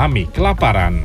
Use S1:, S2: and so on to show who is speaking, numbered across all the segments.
S1: mengalami kelaparan.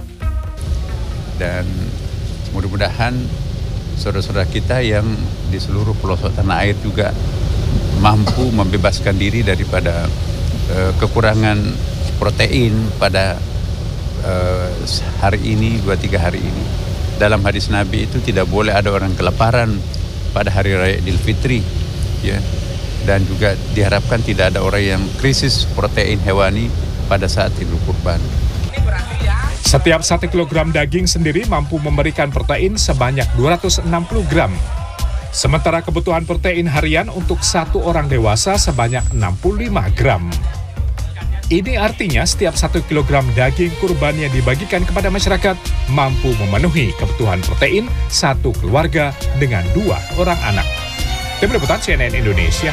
S2: Dan mudah-mudahan saudara-saudara kita yang di seluruh pelosok tanah air juga mampu membebaskan diri daripada kekurangan protein pada hari ini, 2-3 hari ini. Dalam hadis Nabi itu tidak boleh ada orang kelaparan pada hari raya Idul Fitri, ya. Dan juga diharapkan tidak ada orang yang krisis protein hewani pada saat Idul Kurban.
S1: Setiap 1 kilogram daging sendiri mampu memberikan protein sebanyak 260 gram. Sementara kebutuhan protein harian untuk satu orang dewasa sebanyak 65 gram. Ini artinya setiap 1 kilogram daging kurban yang dibagikan kepada masyarakat mampu memenuhi kebutuhan protein satu keluarga dengan 2 orang anak. Tim Liputan CNN Indonesia.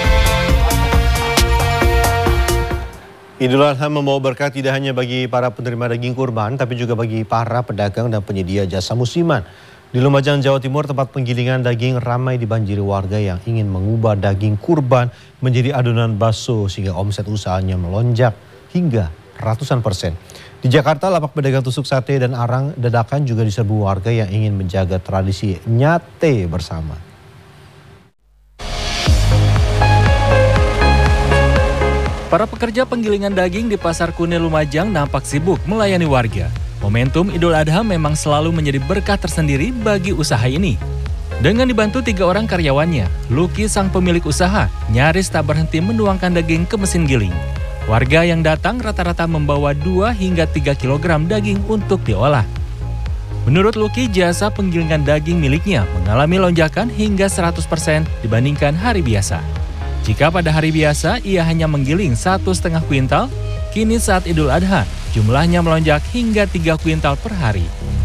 S3: Idul Adha membawa berkah tidak hanya bagi para penerima daging kurban, tapi juga bagi para pedagang dan penyedia jasa musiman. Di Lumajang, Jawa Timur, tempat penggilingan daging ramai dibanjiri warga yang ingin mengubah daging kurban menjadi adonan bakso sehingga omset usahanya melonjak hingga ratusan %. Di Jakarta, lapak pedagang tusuk sate dan arang dadakan juga diserbu warga yang ingin menjaga tradisi nyate bersama.
S4: Para pekerja penggilingan daging di Pasar Kunil Lumajang nampak sibuk melayani warga. Momentum Idul Adha memang selalu menjadi berkah tersendiri bagi usaha ini. Dengan dibantu 3 orang karyawannya, Luki sang pemilik usaha nyaris tak berhenti menuangkan daging ke mesin giling. Warga yang datang rata-rata membawa 2 hingga 3 kg daging untuk diolah. Menurut Luki, jasa penggilingan daging miliknya mengalami lonjakan hingga 100% dibandingkan hari biasa. Jika pada hari biasa ia hanya menggiling 1,5 kuintal, kini saat Idul Adha jumlahnya melonjak hingga 3 kuintal per hari.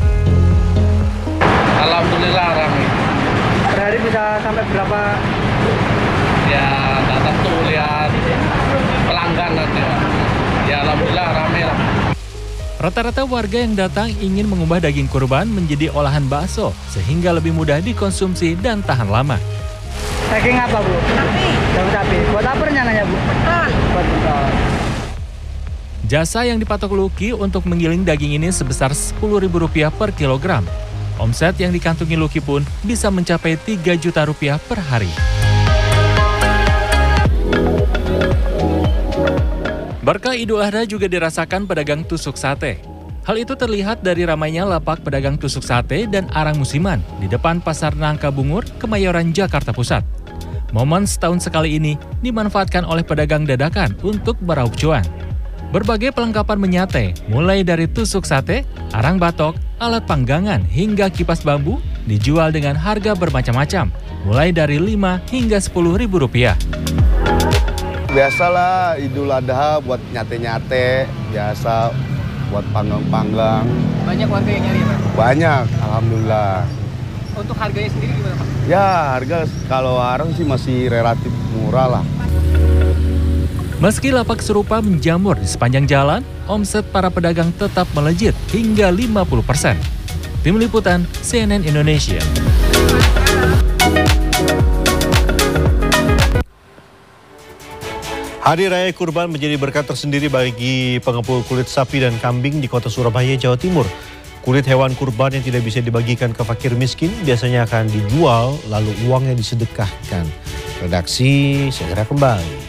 S5: Alhamdulillah ramai.
S6: Per hari bisa sampai berapa?
S5: Ya, tak tentu lihat pelanggan aja. Ya, alhamdulillah ramai lah.
S4: Rata-rata warga yang datang ingin mengubah daging kurban menjadi olahan bakso sehingga lebih mudah dikonsumsi dan tahan lama.
S6: Daging apa, Bu? Sapi. Buat apa rencananya, Bu? Buat bekal.
S4: Jasa yang dipatok Luki untuk menggiling daging ini sebesar Rp10.000 per kilogram. Omset yang dikantongi Luki pun bisa mencapai Rp3 juta per hari. Berkah Idul Adha juga dirasakan pedagang tusuk sate. Hal itu terlihat dari ramainya lapak pedagang tusuk sate dan arang musiman di depan Pasar Nangka Bungur, Kemayoran, Jakarta Pusat. Momen setahun sekali ini dimanfaatkan oleh pedagang dadakan untuk meraup cuan. Berbagai perlengkapan menyate, mulai dari tusuk sate, arang batok, alat panggangan, hingga kipas bambu, dijual dengan harga bermacam-macam, mulai dari Rp5 hingga Rp10.000.
S7: Biasalah Idul Adha buat nyate-nyate, biasa buat panggang-panggang.
S6: Banyak warga yang nyari, Pak?
S7: Banyak, alhamdulillah.
S6: Untuk harganya sendiri gimana, Pak?
S7: Ya, harga kalau arang sih masih relatif murah lah.
S4: Meski lapak serupa menjamur di sepanjang jalan, omset para pedagang tetap melejit hingga 50%. Tim Liputan CNN Indonesia.
S3: Hari Raya Kurban menjadi berkah tersendiri bagi pengepul kulit sapi dan kambing di kota Surabaya, Jawa Timur. Kulit hewan kurban yang tidak bisa dibagikan ke fakir miskin biasanya akan dijual lalu uangnya disedekahkan. Redaksi segera kembali.